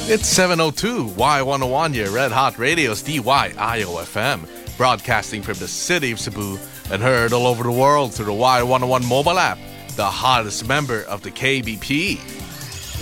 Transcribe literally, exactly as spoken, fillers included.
It's seven oh two Y one oh one, your Red Hot Radio's D Y I O F M, broadcasting from the city of Cebu and heard all over the world through the Y one oh one mobile app, the hottest member of the K B P.